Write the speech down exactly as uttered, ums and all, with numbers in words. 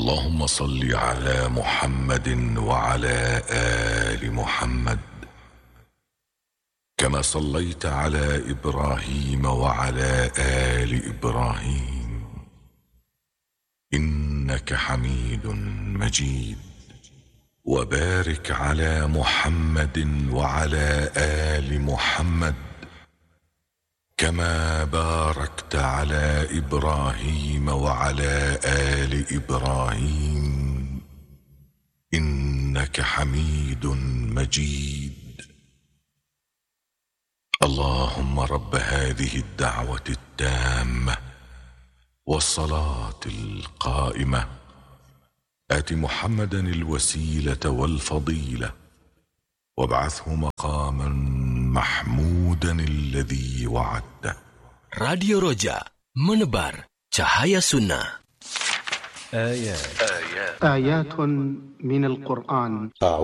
اللهم صل على محمد وعلى آل محمد كما صليت على إبراهيم وعلى آل إبراهيم إنك حميد مجيد. وبارك على محمد وعلى آل محمد كما باركت على إبراهيم وعلى آل إبراهيم إنك حميد مجيد. اللهم رب هذه الدعوة التامة والصلاة القائمة آت محمدا الوسيلة والفضيلة وابعثه مقاما محمودا الذي وعدته. Radio Roja menebar cahaya sunnah. آيات آيات من القرآن.